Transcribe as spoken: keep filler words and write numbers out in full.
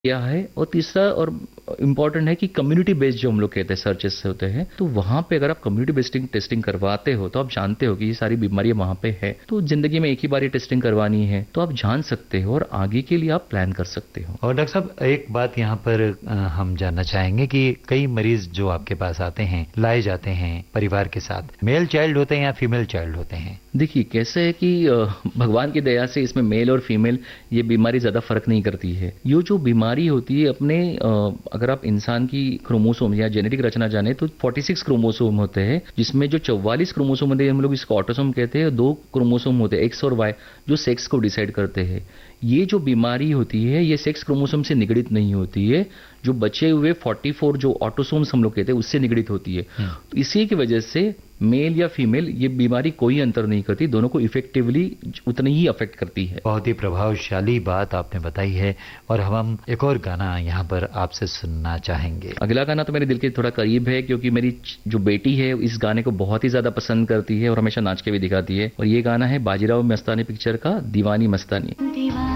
किया है। और तीसरा और इम्पॉर्टेंट है कि कम्युनिटी बेस्ड जो हम लोग कहते हैं सर्चेस होते हैं, तो वहां पे अगर आप कम्युनिटी बेस्ड टेस्टिंग करवाते हो तो आप जानते हो कि ये सारी बीमारियां वहां पे है, तो जिंदगी में एक ही बार ये टेस्टिंग करवानी है, तो आप जान सकते हो और आगे के लिए आप प्लान कर सकते हो। और डॉक्टर साहब, एक बात यहाँ पर अ, हम जानना चाहेंगे कि कई मरीज जो आपके पास आते हैं, लाए जाते हैं परिवार के साथ, मेल चाइल्ड होते हैं या फीमेल चाइल्ड होते हैं? देखिए कैसे है कि अ, भगवान की दया से इसमें मेल और फीमेल ये बीमारी ज्यादा फर्क नहीं करती है। ये जो बीमारी होती है अपने अ, अगर आप इंसान की क्रोमोसोम या जेनेटिक रचना जाने तो छियालीस क्रोमोसोम होते हैं, जिसमें जो चौवालीस क्रोमोसोम होते हैं हम लोग इसको ऑटोसोम कहते हैं, दो क्रोमोसोम होते हैं एक्स और वाई जो सेक्स को डिसाइड करते हैं। ये जो बीमारी होती है ये सेक्स क्रोमोसोम से निगडित नहीं होती है, जो बचे हुए चौवालीस जो ऑटोसोम्स हम लोग कहते हैं उससे निगडित होती है। तो इसी की वजह से मेल या फीमेल ये बीमारी कोई अंतर नहीं करती, दोनों को इफेक्टिवली उतनी ही अफेक्ट करती है। बहुत ही प्रभावशाली बात आपने बताई है। और हम हम एक और गाना यहाँ पर आपसे सुनना चाहेंगे। अगला गाना तो मेरे दिल के थोड़ा करीब है, क्योंकि मेरी जो बेटी है इस गाने को बहुत ही ज्यादा पसंद करती है और हमेशा नाच के भी दिखाती है। और ये गाना है बाजीराव मस्तानी पिक्चर का दीवानी मस्तानी। दीवानी